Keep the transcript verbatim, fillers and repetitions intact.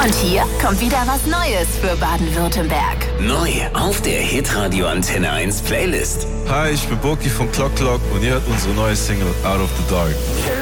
Und hier kommt wieder was Neues für Baden-Württemberg. Neu auf der Hitradio Antenne eins Playlist. Hi, ich bin Boki von Clock Clock und ihr hört unsere neue Single Out of the Dark.